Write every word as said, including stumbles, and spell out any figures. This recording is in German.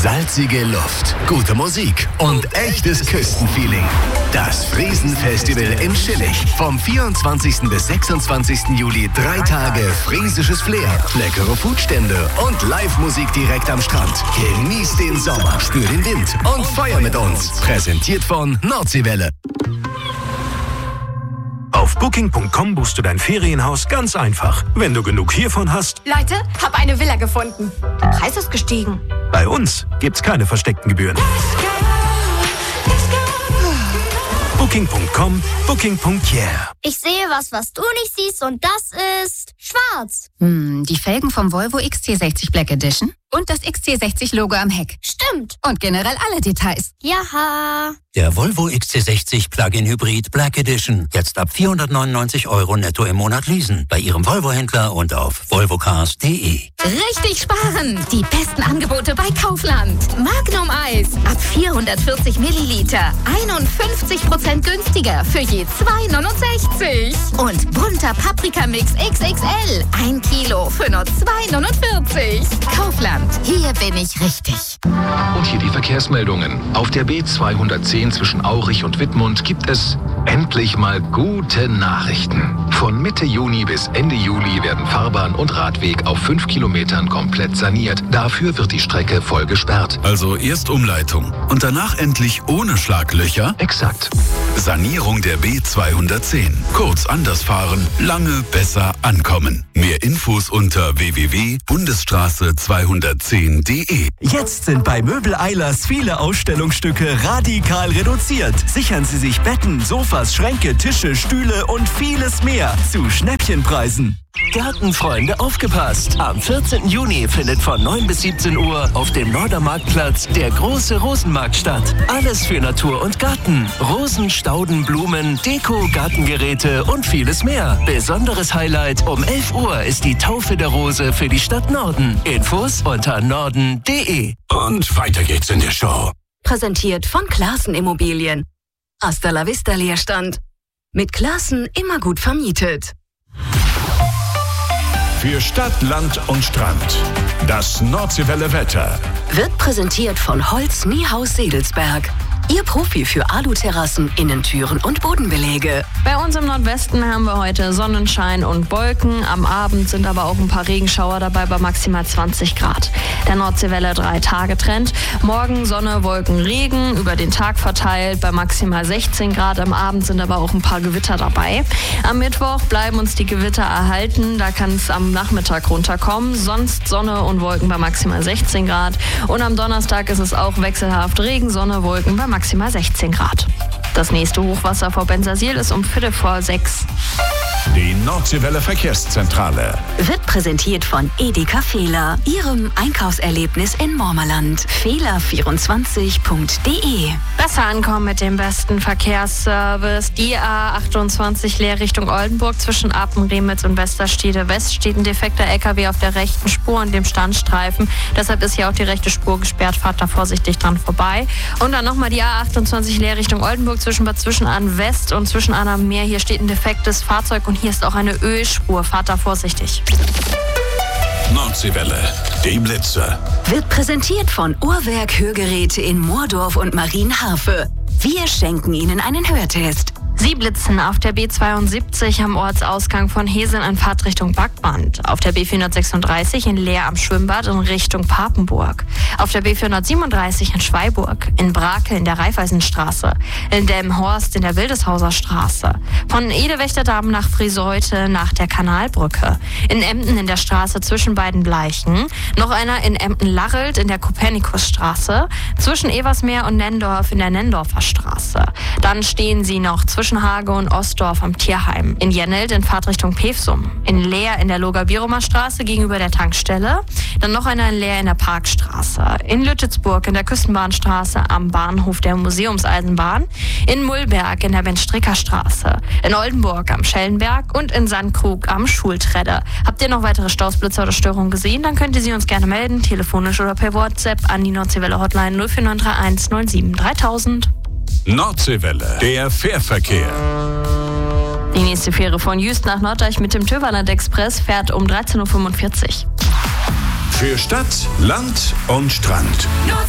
Salzige Luft, gute Musik und echtes Küstenfeeling. Das Friesenfestival in Schillig. Vom vierundzwanzigsten bis sechsundzwanzigsten Juli drei Tage friesisches Flair, leckere Foodstände und Live-Musik direkt am Strand. Genieß den Sommer, spür den Wind und feier mit uns. Präsentiert von Nordseewelle. Auf Booking Punkt com buchst du dein Ferienhaus ganz einfach. Wenn du genug hiervon hast... Leute, hab eine Villa gefunden. Der Preis ist gestiegen. Bei uns gibt's keine versteckten Gebühren. Booking Punkt com, Booking Punkt yeah. Ich sehe was, was du nicht siehst, und das ist schwarz. Hm, die Felgen vom Volvo X C sechzig Black Edition und das X C sechzig Logo am Heck. Stimmt. Und generell alle Details. Jaha. Der Volvo X C sechzig Plug-in Hybrid Black Edition. Jetzt ab vierhundertneunundneunzig Euro netto im Monat leasen. Bei Ihrem Volvo-Händler und auf volvocars punkt de. Richtig sparen! Die besten Angebote bei Kaufland. Magnum Eis ab vierhundertvierzig Milliliter. einundfünfzig Prozent günstiger für je zwei neunundsechzig. Und bunter Paprikamix X X L. Ein Kilo für nur zwei neunundvierzig. Kaufland. Hier bin ich richtig. Und hier die Verkehrsmeldungen. Auf der B zweihundertzehn zwischen Aurich und Wittmund gibt es endlich mal gute Nachrichten. Von Mitte Juni bis Ende Juli werden Fahrbahn und Radweg auf fünf Kilometern komplett saniert. Dafür wird die Strecke voll gesperrt. Also erst Umleitung und danach endlich ohne Schlaglöcher? Exakt. Sanierung der B zweihundertzehn. Kurz anders fahren, lange besser ankommen. Mehr Infos unter w w w punkt bundesstraße zweihundertzehn punkt de. Jetzt sind bei Möbel Eilers viele Ausstellungsstücke radikal reduziert. Sichern Sie sich Betten, Sofas, Schränke, Tische, Stühle und vieles mehr zu Schnäppchenpreisen. Gartenfreunde, aufgepasst! Am vierzehnten Juni findet von neun bis siebzehn Uhr auf dem Nordermarktplatz der große Rosenmarkt statt. Alles für Natur und Garten. Rosen, Stauden, Blumen, Deko, Gartengeräte und vieles mehr. Besonderes Highlight: um elf Uhr ist die Taufe der Rose für die Stadt Norden. Infos unter norden punkt de. Und weiter geht's in der Show. Präsentiert von Classen Immobilien. Hasta la vista Leerstand. Mit Classen immer gut vermietet. Für Stadt, Land und Strand. Das Nordseewelle Wetter. Wird präsentiert von Holz Niehaus Sedelsberg. Ihr Profi für Aluterrassen, Innentüren und Bodenbelege. Bei uns im Nordwesten haben wir heute Sonnenschein und Wolken. Am Abend sind aber auch ein paar Regenschauer dabei bei maximal zwanzig Grad. Der Nordseewelle drei Tage Trend. Morgen Sonne, Wolken, Regen. Über den Tag verteilt bei maximal sechzehn Grad. Am Abend sind aber auch ein paar Gewitter dabei. Am Mittwoch bleiben uns die Gewitter erhalten. Da kann es am Nachmittag runterkommen. Sonst Sonne und Wolken bei maximal sechzehn Grad. Und am Donnerstag ist es auch wechselhaft Regen, Sonne, Wolken bei maximal sechzehn Grad. Das nächste Hochwasser vor Bensersiel ist um Viertel vor sechs. Die Nordseewelle Verkehrszentrale wird präsentiert von Edeka Fehler, Ihrem Einkaufserlebnis in Mormerland. Fehler vierundzwanzig punkt de. Besser ankommen mit dem besten Verkehrsservice. Die A achtundzwanzig Leer Richtung Oldenburg zwischen Apen, Remitz und Westerstede West steht ein defekter L K W auf der rechten Spur und dem Standstreifen. Deshalb ist hier auch die rechte Spur gesperrt. Fahrt da vorsichtig dran vorbei. Und dann nochmal die A achtundzwanzig Leer Richtung Oldenburg zwischen Bad Zwischenahn West und Zwischenahn am Meer. Hier steht ein defektes Fahrzeug und hier ist auch eine Ölspur. Fahrt da vorsichtig. Nordseewelle, die Blitze. Wird präsentiert von Uhrwerk Hörgeräte in Moordorf und Marienharfe. Wir schenken Ihnen einen Hörtest. Sie blitzen auf der B zweiundsiebzig am Ortsausgang von Hesel in Fahrtrichtung Backband. Auf der B vierhundertsechsunddreißig in Leer am Schwimmbad in Richtung Papenburg. Auf der B vierhundertsiebenunddreißig in Schweiburg. In Brakel in der Raiffeisenstraße. In Delmenhorst in der Wildeshauser Straße. Von Edewächterdamm nach Friseute nach der Kanalbrücke. In Emden in der Straße zwischen beiden Bleichen. Noch einer in Emden-Larrelt in der Kopernikusstraße. Zwischen Eversmeer und Nendorf in der Nendorfer Straße. Dann stehen sie noch zwischen Hage und Ostdorf am Tierheim. In Jennelt in Fahrtrichtung Pevsum. In Leer in der Loger-Bierumer Straße gegenüber der Tankstelle. Dann noch einer in Leer in der Parkstraße. In Lüttitzburg in der Küstenbahnstraße am Bahnhof der Museumseisenbahn. In Mullberg in der Ben-Stricker-Straße. In Oldenburg am Schellenberg und in Sandkrug am Schultredde. Habt ihr noch weitere Staus, Blitzer oder Störungen gesehen? Dann könnt ihr sie uns gerne melden, telefonisch oder per WhatsApp an die Nordseewelle Hotline null vier neun drei eins neun sieben dreitausend. Nordseewelle, der Fährverkehr. Die nächste Fähre von Jüst nach Norddeich mit dem Töverland Express fährt um dreizehn Uhr fünfundvierzig. Für Stadt, Land und Strand.